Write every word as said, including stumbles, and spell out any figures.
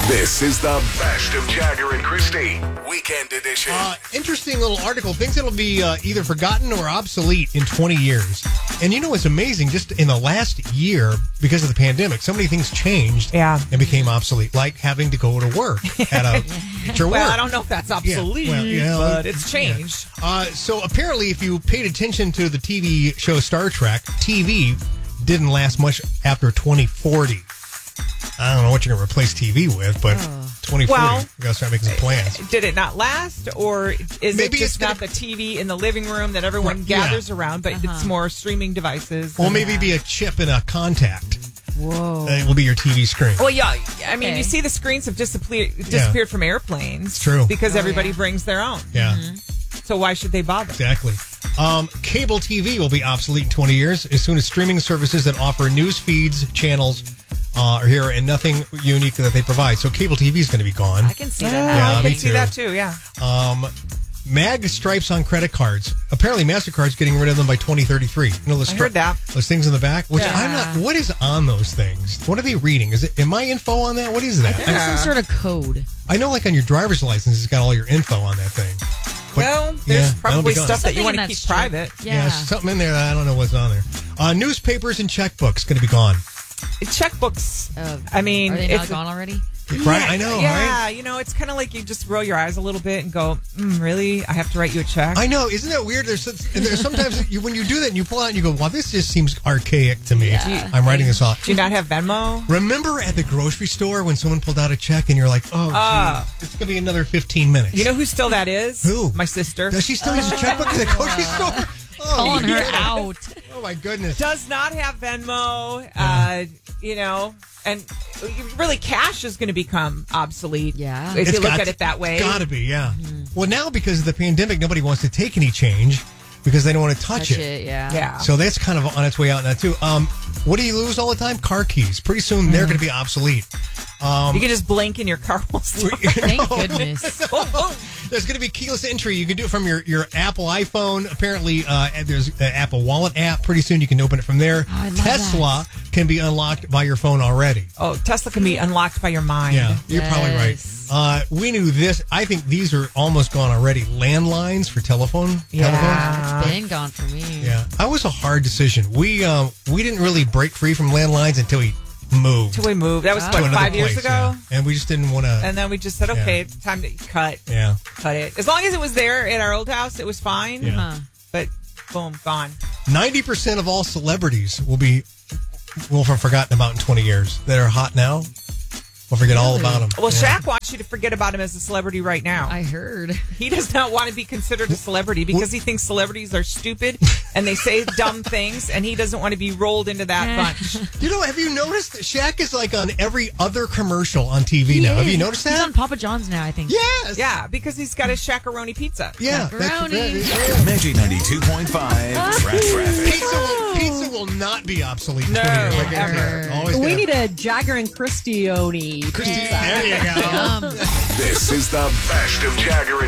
This is the best of Jagger and Christy, Weekend Edition. Uh, interesting little article. Things that'll be uh, either forgotten or obsolete in twenty years. And you know what's amazing? Just in the last year, because of the pandemic, so many things changed Yeah. and became obsolete, like having to go to work at, a, at your Well, work. I don't know if that's obsolete, Yeah, well, yeah, but like- it's changed. Uh, so apparently, if you paid attention to the T V show Star Trek, T V didn't last much after twenty forty. I don't know what you're going to replace T V with, but twenty forty, Well, you got to start making some plans. Did it not last, or is Maybe it it's just gonna- not the T V in the living room that everyone Right, yeah. gathers around, but it's more streaming devices? Or maybe be a chip in a contact. Whoa. Uh, it will be your T V screen. Well, yeah. I mean, Okay. you see the screens have disappeared, disappeared from airplanes. True. Because Oh, everybody yeah. brings their own. Yeah, So why should they bother? exactly. Um, cable T V will be obsolete in twenty years as soon as streaming services that offer news feeds, channels uh, are here and nothing unique that they provide. So cable T V is going to be gone. I can see that. Yeah, I me can see too. that too, yeah. Um, mag stripes on credit cards. Apparently, MasterCard's getting rid of them by twenty thirty-three. You know, those I heard that. Those things in the back. Which Yeah. I'm not. What is on those things? What are they reading? Is it? Am I info on that? What is that? There's some sort of code. I know, like on your driver's license, it's got all your info on that thing. But- Well, yeah, there's that'll probably be gone. stuff that you Something want in to that keep strip. private. Yeah, Yeah. there's something in there that I don't know what's on there. Uh, newspapers and checkbooks going to be gone. Checkbooks, Uh, I mean, Are they it's not gone already? Right? I know, Yeah, right? you know, it's kind of like you just roll your eyes a little bit and go, mm, really? I have to write you a check? I know. Isn't that weird? There's, there's sometimes you, when you do that and you pull out and you go, well, this just seems archaic to me. Yeah. I'm writing this off. Do you not have Venmo? Remember at the grocery store when someone pulled out a check and you're like, oh, Ah. gee, it's going to be another fifteen minutes. You know who still that is? Who? My sister. Does she still use a checkbook at the grocery store? Oh, Calling her yeah. out. Oh, my goodness. Does not have Venmo. Uh, you know, and really cash is going to become obsolete. Yeah. If It's you look got at to- it that way. Got to be, yeah. Well, now because of the pandemic, nobody wants to take any change because they don't want to touch, Touch it. it, yeah. Yeah. So that's kind of on its way out now, too. Um, what do you lose all the time? Car keys. Pretty soon they're going to be obsolete. you can just blink and your car will stop. Thank goodness. Boom, boom. There's going to be keyless entry. You can do it from your, your Apple iPhone. Apparently, uh, there's an Apple Wallet app. Pretty soon you can open it from there. I love Tesla can be unlocked by your phone already. Oh, Tesla can be unlocked by your mind. Yeah, you're probably right. Yes. Uh, we knew this. I think these are almost gone already. Landlines for telephone. Yeah. Telephones. It's been gone for me. Yeah, that was a hard decision. We um, we didn't really break free from landlines until we moved Till we moved. That was, Wow. to what, another five years place, ago? yeah. And we just didn't want to. And then we just said, okay, Yeah. it's time to cut. Yeah, Cut it. As long as it was there at our old house, it was fine. Yeah. Huh. But boom, gone. ninety percent of all celebrities will be will have forgotten about in twenty years that are hot now. We'll forget all about them. Well, Shaq wants you to forget about him as a celebrity right now. I heard. He does not want to be considered a celebrity because he thinks celebrities are stupid and they say dumb things, and he doesn't want to be rolled into that bunch. You know, have you noticed that Shaq is like on every other commercial on T V now? Have you noticed He's that? on Papa John's now, I think. Yes. Yeah, because he's got his Shaq-a-roni pizza. Yeah. that's Macaroni. right. Yeah. Magic ninety-two point five, Track Traffic. Pizza will, pizza will not be obsolete in No, twenty years. Like, ever. always We gonna- need a Jagger and Christione Christy, pizza. there you go. Um, This is the best of Jagger and